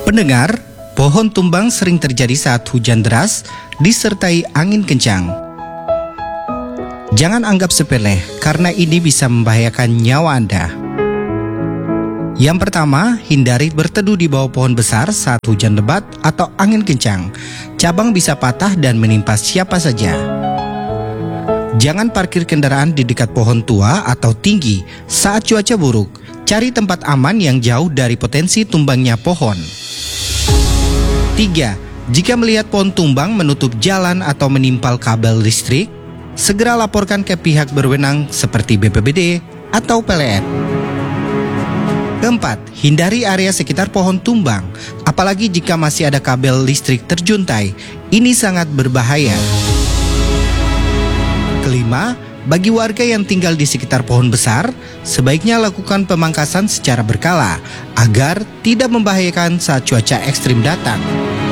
Pendengar, pohon tumbang sering terjadi saat hujan deras disertai angin kencang. Jangan anggap sepele, karena ini bisa membahayakan nyawa Anda. Yang pertama, hindari berteduh di bawah pohon besar saat hujan lebat atau angin kencang. Cabang bisa patah dan menimpa siapa saja. Jangan parkir kendaraan di dekat pohon tua atau tinggi saat cuaca buruk. Cari tempat aman yang jauh dari potensi tumbangnya pohon. 3. Jika melihat pohon tumbang menutup jalan atau menimpal kabel listrik, segera laporkan ke pihak berwenang seperti BPBD atau PLN. 4. Hindari area sekitar pohon tumbang, apalagi jika masih ada kabel listrik terjuntai. Ini sangat berbahaya. 5. Bagi warga yang tinggal di sekitar pohon besar, sebaiknya lakukan pemangkasan secara berkala agar tidak membahayakan saat cuaca ekstrim datang.